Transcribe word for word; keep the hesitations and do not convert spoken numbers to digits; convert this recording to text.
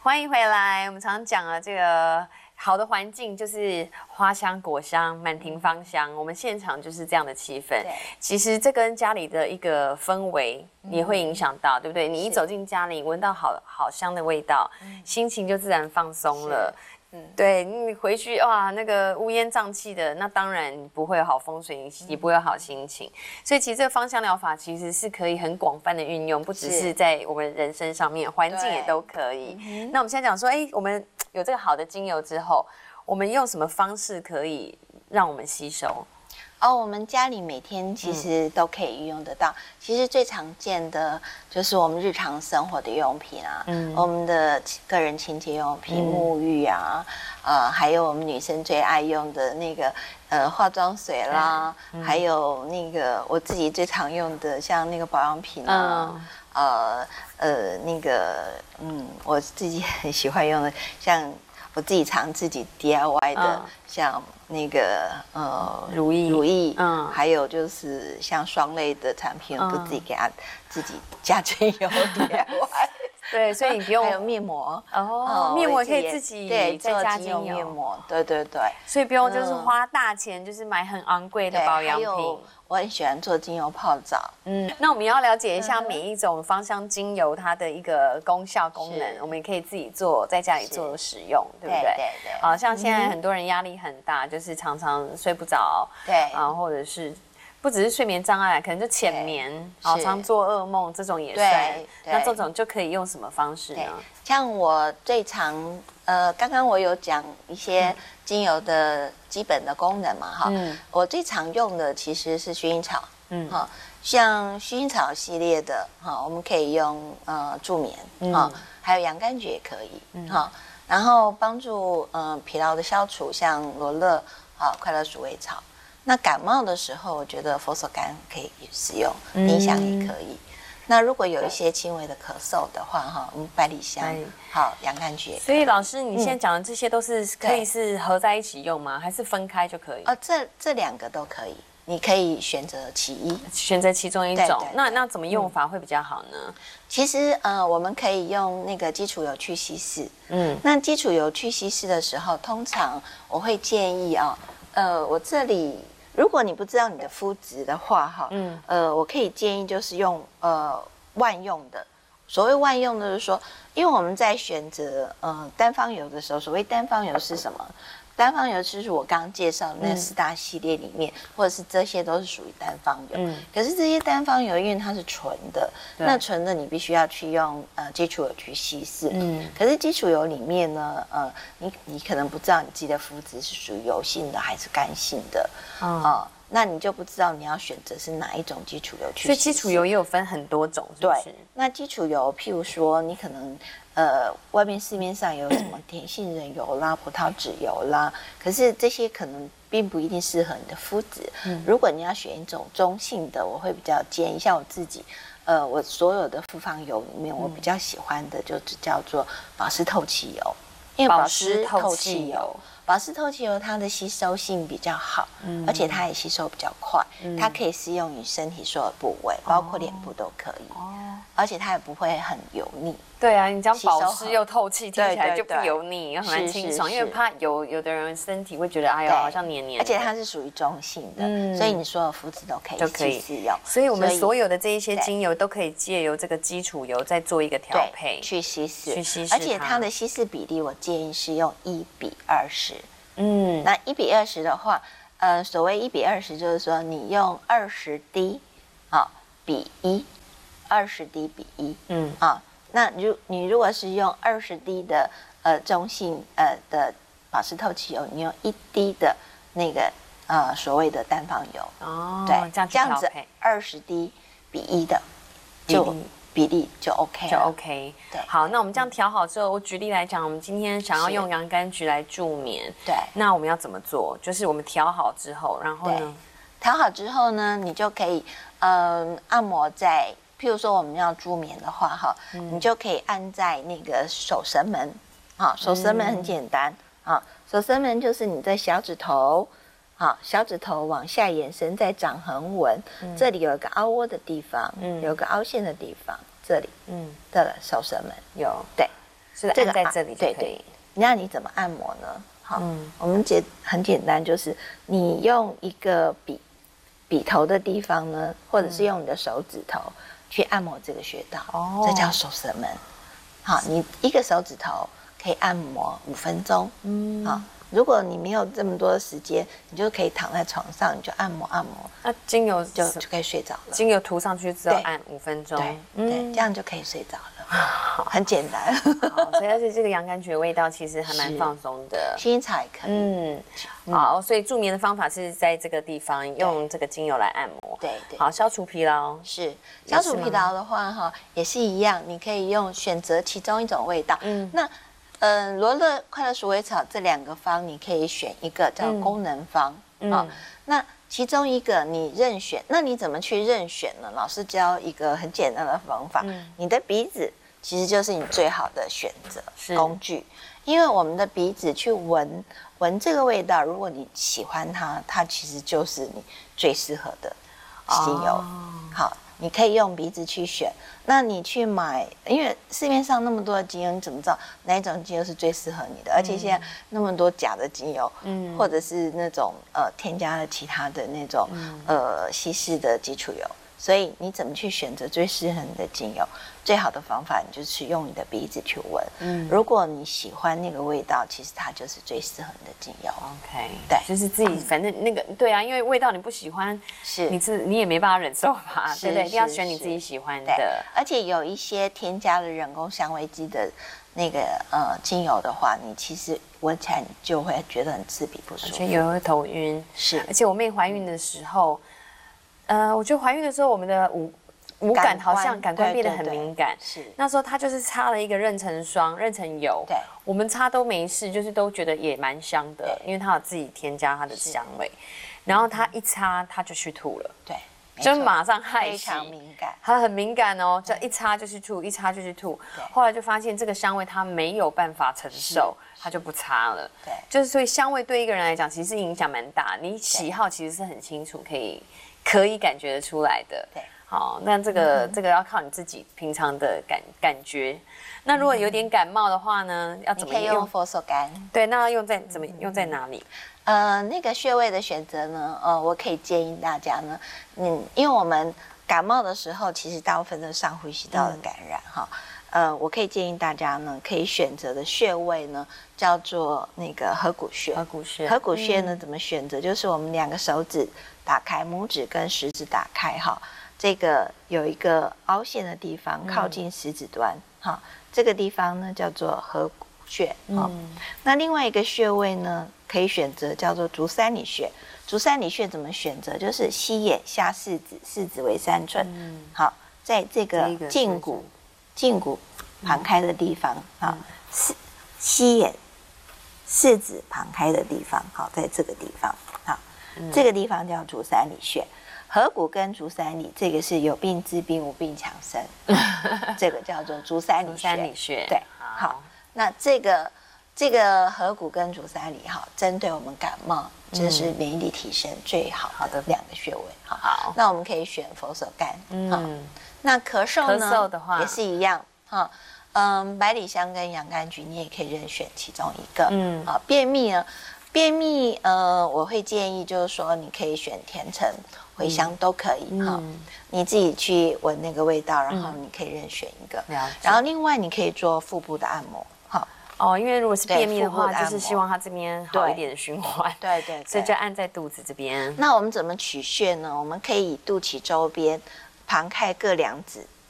欢迎回来。我们常常讲了这个好的环境就是花香果香，满庭芳香。我们现场就是这样的气氛。其实这跟家里的一个氛围也会影响到，嗯、对不对？你一走进家里，闻到好好香的味道，嗯、心情就自然放松了。嗯，对你回去哇，那个乌烟瘴气的，那当然不会有好风水，也不会有好心情。所以其实这个芳香疗法其实是可以很广泛的运用，不只是在我们人生上面，环境也都可以。嗯、那我们现在讲说，哎，我们有这个好的精油之后，我们用什么方式可以让我们吸收？ 哦，我们家里每天其实都可以运用得到。嗯、其实最常见的就是我们日常生活的用品啊，嗯，我们的个人清洁用品、嗯、沐浴啊，呃，还有我们女生最爱用的那个呃化妆水啦，嗯、还有那个我自己最常用的像那个保养品啊，嗯、呃呃那个嗯，我自己很喜欢用的，像我自己常自己 D I Y 的，嗯、像。那个呃乳液， 乳液，嗯，还有就是像霜类的产品，我都自己给它自己加精油 D I Y。 对，所以你不用还有面膜哦，面膜也可以自己对再加精油面膜，对对对， 所以不用就是花大钱，就是买很昂贵的保养品。 我很喜欢做精油泡澡， 嗯，那我们要了解一下每一种芳香精油它的一个功效功能，我们也可以自己做，在家里做使用，对不对？对对。好像现在很多人压力很大，就是常常睡不着， 对啊，或者是不只是睡眠障碍，可能就浅眠，好常做噩梦，这种也算。那这种就可以用什么方式呢？ 像我最常呃，刚刚我有讲一些精油的基本的功能嘛，哈、嗯，我最常用的其实是薰衣草，嗯，哈，像薰衣草系列的，哈，我们可以用呃助眠，哈、嗯，还有洋甘菊也可以，嗯，哈，然后帮助呃疲劳的消除，像罗勒，啊，快乐鼠尾草。那感冒的时候，我觉得佛手柑可以使用，冥想也可以。嗯那如果有一些轻微的咳嗽的话，哈，我们百里香，好，洋甘菊。 所以老师，你现在讲的这些都是可以是合在一起用吗？还是分开就可以？ 啊，这这两个都可以，你可以选择其一， 选择其中一种。那那怎么用法会比较好呢？ 其实呃，我们可以用那个基础油去稀释。嗯，那基础油去稀释的时候，通常我会建议啊，呃，我这里。如果你不知道你的肤质的话，哈，嗯，呃，我可以建议就是用呃万用的。所谓万用的，就是说，因为我们在选择呃单方油的时候，所谓单方油是什么？单方油就是我刚刚介绍的那四大系列里面，嗯、或者是这些都是属于单方油。嗯，可是这些单方油，因为它是纯的，那纯的你必须要去用呃基础油去稀释。嗯，可是基础油里面呢，呃，你你可能不知道你自己的肤质是属于油性的还是干性的，啊、嗯呃，那你就不知道你要选择是哪一种基础油去稀释。 所以基础油也有分很多种，是不是？ 对，那基础油，譬如说你可能。呃，外面市面上有什么甜杏仁油啦、葡萄籽油啦，可是这些可能并不一定适合你的肤质。嗯，如果你要选一种中性的，我会比较建议，像我自己，呃，我所有的复方油里面，我比较喜欢的就只叫做保湿透气油，因为保湿透气油。保湿透气油它的吸收性比较好，嗯、而且它也吸收比较快，嗯、它可以适用于身体所有部位，包括脸部都可以，哦、而且它也不会很油腻。 对啊，你讲保湿又透气，听起来就不油腻，又很清爽。因为怕有有的人身体会觉得哎呦好像黏黏的， 而且它是属于中性的，嗯、所以你所有肤质都可以就可以使用。 所以我们所有的这一些精油都可以借由这个基础油再做一个调配， 去稀释， 去稀释。 而且它的稀释比例，我建议是用一比二十。嗯，那一比二十的话，呃，所谓一比二十，就是说你用二十滴，啊，比一，二十滴比一，嗯啊，那如你如果是用二十滴的呃中性呃的保湿透气油，你用一滴的那个呃所谓的单方油， 哦，对，这样这样子二十滴比一的就。比例就 OK 就 OK。 对， 好，那我们这样调好之后，我举例来讲，我们今天想要用洋甘菊来助眠， 对， 那我们要怎么做？就是我们调好之后，然后呢？ 调好之后呢，你就可以，嗯、呃，按摩在，譬如说我们要助眠的话，哈、嗯，你就可以按在那个手神门，啊，手神门很简单，啊、嗯，手神门就是你的小指头。好，小指头往下延伸，在掌横纹、嗯、这里有一个凹窝的地方，嗯，有一个凹陷的地方，这里，嗯，对了，手神门有， 对， 所以按在这里就可以。 对对，那你怎么按摩呢？好，嗯、我们简很简单，就是你用一个笔笔头的地方呢，或者是用你的手指头去按摩这个穴道，哦，这叫手神门。好，你一个手指头可以按摩五分钟，嗯，好。如果你没有这么多的时间，你就可以躺在床上，你就按摩按摩， 那精油就就可以睡着了。 精油涂上去之后按五分钟， 对，嗯、对，这样就可以睡着了，很简单。 好，所以而且这个洋甘菊的味道其实还蛮放松的， 薰衣草也可以。嗯， 好，所以助眠的方法是在这个地方用这个精油来按摩， 对对。 好，消除疲劳是消除疲劳的话哈，也是一样，你可以用选择其中一种味道。嗯，那。嗯，罗勒、快乐鼠尾草这两个方，你可以选一个叫功能方啊、嗯哦。那其中一个你任选，那你怎么去任选呢？老师教一个很简单的方法，嗯、你的鼻子其实就是你最好的选择工具，因为我们的鼻子去闻闻这个味道，如果你喜欢它，它其实就是你最适合的精油。哦、好。你可以用鼻子去选，那你去买，因为市面上那么多的精油，你怎么知道哪一种精油是最适合你的？而且现在那么多假的精油，嗯，或者是那种呃添加了其他的那种、嗯、呃稀释的基础油，所以你怎么去选择最适合你的精油？最好的方法，你就是用你的鼻子去闻。嗯，如果你喜欢那个味道，其实它就是最适合你的精油。 OK， 对， 就是自己反正那个对啊，因为味道你不喜欢，是你自你也没办法忍受吧，对不对？一定要选你自己喜欢的。 而且有一些添加了人工香味剂的那个呃精油的话，你其实闻起来你就会觉得很刺鼻不舒服， 而且也会头晕。 是， 而且我妹怀孕的时候，呃，我觉得怀孕的时候我们的五。五感好像感官变得很敏感， 是那时候他就是擦了一个妊娠霜、妊娠油， 对， 我们擦都没事，就是都觉得也蛮香的，因为他有自己添加它的香味，然后他一擦他就去吐了， 对， 就马上害非常敏感， 他很敏感哦，就一擦就去吐，一擦就去吐，后来就发现这个香味他没有办法承受，他就不擦了， 对， 就是所以香味对一个人来讲其实影响蛮大，你喜好其实是很清楚，可以可以感觉得出来的， 对。 好，那这个、嗯、这个要靠你自己平常的感感觉。那如果有点感冒的话呢，要怎么用？ 你可以用佛手柑。 对，那要用在怎么用在哪里？ 呃，那个穴位的选择呢，呃，我可以建议大家呢，嗯，因为我们感冒的时候，其实大部分都是上呼吸道的感染哈、嗯。呃，我可以建议大家呢，可以选择的穴位呢，叫做那个合谷穴。 合谷穴。 合谷穴呢，嗯、怎么选择？就是我们两个手指打开，拇指跟食指打开哈。这个有一个凹陷的地方，靠近食指端，哈、嗯，这个地方呢叫做合谷穴，哈、嗯。那另外一个穴位呢，可以选择叫做足三里穴。足三里穴怎么选择？就是膝眼下四指，四指为三寸，嗯，好，在这个胫骨胫骨旁开的地方，啊、嗯，膝膝眼四指旁开的地方，好，在这个地方，好，嗯、这个地方叫足三里穴。合谷跟足三里，这个是有病治病，无病强身，这个叫做足三里穴。 足三里穴， 对，好，好那这个这个合谷跟足三里，哈，针对我们感冒，这是免疫力提升最好的两个穴位，好，好，那我们可以选佛手柑，嗯，那咳嗽呢， 咳嗽的话也是一样，哈，嗯，百里香跟洋甘菊，你也可以任选其中一个，嗯，好，便秘呢，便秘，呃，我会建议就是说，你可以选甜橙。茴香都可以哈、嗯，你自己去闻那个味道，然后你可以任选一个。嗯、然后另外你可以做腹部的按摩，哈。 哦，因为如果是便秘的话，就是希望它这边好一点的循环。 对 对, 对。 所以就按在肚子这边。 那我们怎么取穴呢？我们可以以肚脐周边旁开各两指，